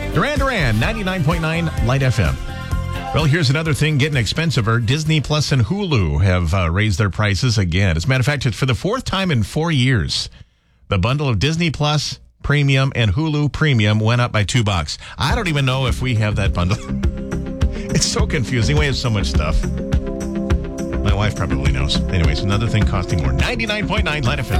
Duran Duran, 99.9 Light FM. Well, here's another thing getting expensiver. Disney Plus and Hulu have raised their prices again. As a matter of fact, it's for the fourth time in 4 years. The bundle of Disney Plus Premium and Hulu Premium went up by $2. I don't even know if we have that bundle. It's so confusing. We have so much stuff. My wife probably knows. Anyways, another thing costing more. 99.9 Light FM.